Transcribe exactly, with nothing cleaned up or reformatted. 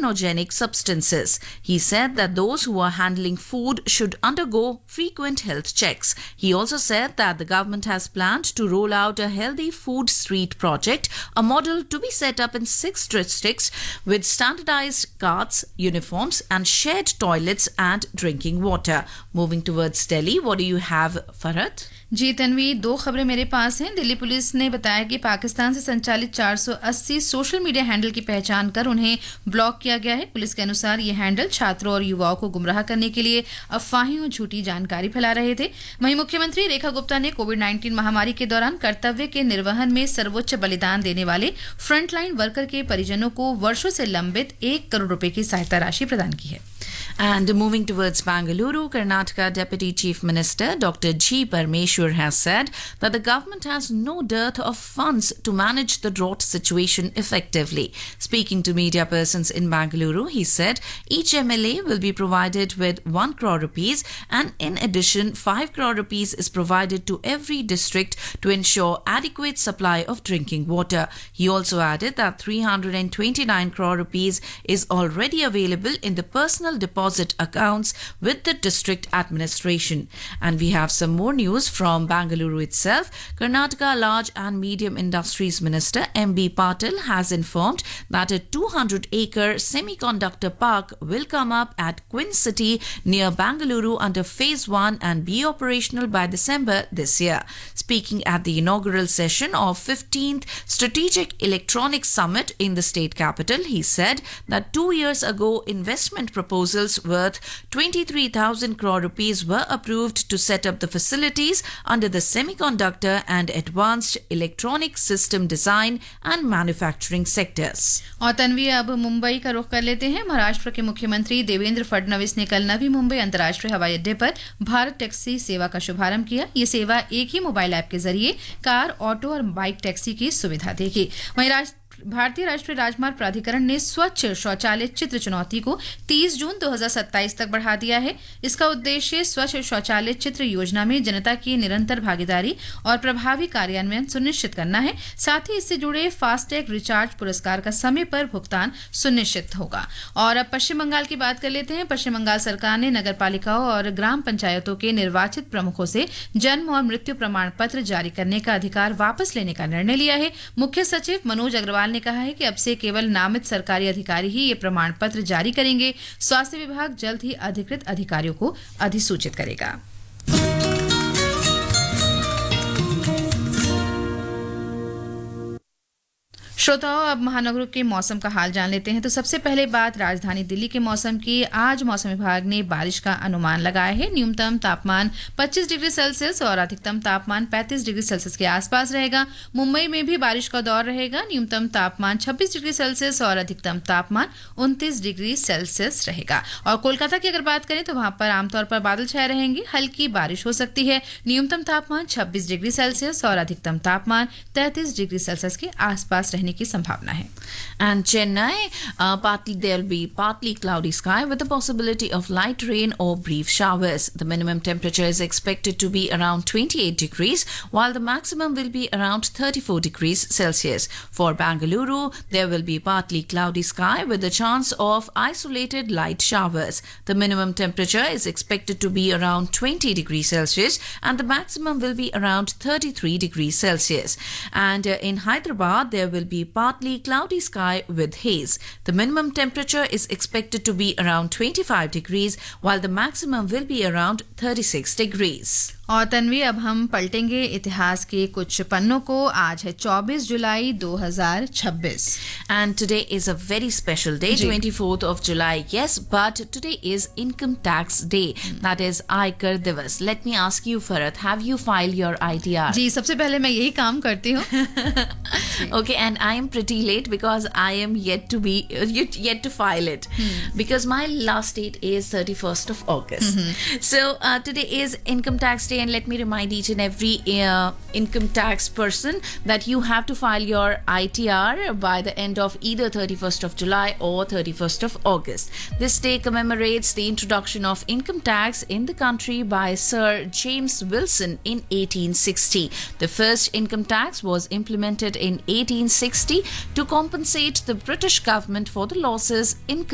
carcinogenic substances. He said that those who are handling food should undergo frequent health checks. He also said that the government has planned to roll out a healthy food street project, a model to be set up in six districts with standardized carts, uniforms and shared toilets and drinking water. Moving towards Delhi, what do you have, Farhad? जी तन्वी, दो खबरें मेरे पास हैं। Delhi police ने बताया कि पाकिस्तान से संचालित चार सौ अस्सी सोशल मीडिया हैंडल की पहचान कर उन्हें ब्लॉक किया गया है। पुलिस के अनुसार ये हैंडल छात्रों और युवाओं को गुमराह करने के लिए अफवाहें और झूठी जानकारी फैला रहे थे। वहीं मुख्यमंत्री रेखा गुप्ता ने कोविड नाइन्टीन महामारी के दौरान कर्तव्य के निर्वहन में सर्वोच्च बलिदान देने वाले फ्रंटलाइन वर्कर के परिजनों को वर्षों से लंबित एक करोड़ रुपए की सहायता राशि प्रदान की है। And moving towards Bangalore, Karnataka Deputy Chief Minister Doctor G. Parmeshwar has said that the government has no dearth of funds to manage the drought situation effectively. Speaking to media persons in Bangalore, he said each M L A will be provided with one crore rupees and in addition five crore rupees is provided to every district to ensure adequate supply of drinking water. He also added that three hundred twenty-nine crore rupees is already available in the personal deposit accounts with the district administration. And we have some more news from Bangalore itself. Karnataka Large and Medium Industries Minister M B Patil has informed that a two hundred acre semiconductor park will come up at Queen City near Bangalore under phase one and be operational by December this year. Speaking at the inaugural session of fifteenth Strategic Electronics Summit in the state capital, he said that two years ago investment proposals worth twenty-three thousand crore rupees were approved to set up the facilities under the semiconductor and advanced electronic system design and manufacturing sectors. और तन्वी, अब मुंबई का रुख कर लेते हैं। महाराष्ट्र के मुख्यमंत्री देवेंद्र फडणवीस ने कल नवी मुंबई अंतर्राष्ट्रीय हवाई अड्डे पर भारत टैक्सी सेवा का शुभारंभ किया। ये सेवा एक ही मोबाइल ऐप के जरिए कार, ऑटो और बाइक टैक्सी की सुविधा देगी। वहीं राष्ट्र भारतीय राष्ट्रीय राजमार्ग प्राधिकरण ने स्वच्छ शौचालय चित्र चुनौती को तीस जून दो हज़ार सत्ताईस तक बढ़ा दिया है। इसका उद्देश्य स्वच्छ शौचालय चित्र योजना में जनता की निरंतर भागीदारी और प्रभावी कार्यान्वयन सुनिश्चित करना है। साथ ही इससे जुड़े फास्टैग रिचार्ज पुरस्कार का समय पर भुगतान सुनिश्चित होगा। और अब पश्चिम बंगाल की बात कर लेते हैं। पश्चिम बंगाल सरकार ने नगर पालिकाओं और ग्राम पंचायतों के निर्वाचित प्रमुखों से जन्म और मृत्यु प्रमाण पत्र जारी करने का अधिकार वापस लेने का निर्णय लिया है। मुख्य सचिव मनोज अग्रवाल ने कहा है कि अब से केवल नामित सरकारी अधिकारी ही ये प्रमाण पत्र जारी करेंगे। स्वास्थ्य विभाग जल्द ही अधिकृत अधिकारियों को अधिसूचित करेगा। श्रोताओं, अब महानगरों के मौसम का हाल जान लेते हैं। तो सबसे पहले बात राजधानी दिल्ली के मौसम की। आज मौसम विभाग ने बारिश का अनुमान लगाया है। न्यूनतम तापमान पच्चीस डिग्री सेल्सियस और अधिकतम तापमान पैंतीस डिग्री सेल्सियस के आसपास रहेगा। मुंबई में भी बारिश का दौर रहेगा। न्यूनतम तापमान छब्बीस डिग्री सेल्सियस और अधिकतम तापमान उनतीस डिग्री सेल्सियस रहेगा। और कोलकाता की अगर बात करें तो वहां पर आमतौर पर बादल छाए रहेंगे, हल्की बारिश हो सकती है। न्यूनतम तापमान छब्बीस डिग्री सेल्सियस और अधिकतम तापमान तैंतीस डिग्री सेल्सियस के आसपास रहने की संभावना है। And Chennai, uh, partly there'll be partly cloudy sky with the possibility of light rain or brief showers. The minimum temperature is expected to be around twenty-eight degrees, while the maximum will be around thirty-four degrees Celsius. For Bangalore, there will be partly cloudy sky with the chance of isolated light showers. The minimum temperature is expected to be around twenty degrees Celsius, and the maximum will be around thirty-three degrees Celsius. And uh, in Hyderabad, there will be partly cloudy sky with haze. The minimum temperature is expected to be around twenty-five degrees, while the maximum will be around thirty-six degrees. और तन्वी, अब हम पलटेंगे इतिहास के कुछ पन्नों को। आज है चौबीस जुलाई दो हज़ार छब्बीस। And today is a very special day, twenty-fourth of July. Yes, but today is Income Tax Day. That is Aikar Divas. Let me ask you, Farhad, have you filed your I T R? जी, सबसे पहले मैं यही काम करती हूँ। Okay, and I am pretty late because I am yet to be uh, yet, yet to file it hmm. because my last date is thirty-first of August. Mm-hmm. So uh, today is Income Tax Day, and let me remind each and every uh, income tax person that you have to file your I T R by the end of either thirty-first of July or thirty-first of August. This day commemorates the introduction of income tax in the country by Sir James Wilson in eighteen sixty. The first income tax was implemented in eighteen sixty to compensate the British government for the losses incurred